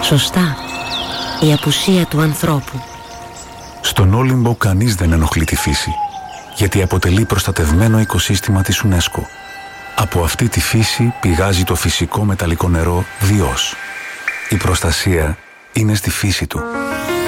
Σωστά, η απουσία του ανθρώπου. Στον Όλυμπο κανείς δεν ενοχλεί τη φύση, γιατί αποτελεί προστατευμένο οικοσύστημα της UNESCO. Από αυτή τη φύση πηγάζει το φυσικό μεταλλικό νερό Διός. Η προστασία είναι στη φύση του.